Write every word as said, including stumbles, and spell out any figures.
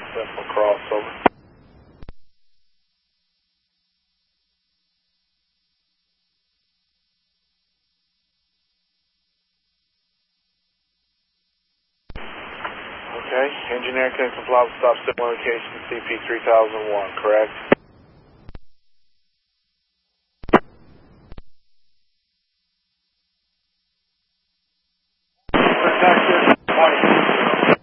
Central crossover. Okay, engineer can comply with stop signal location C P three thousand one, correct?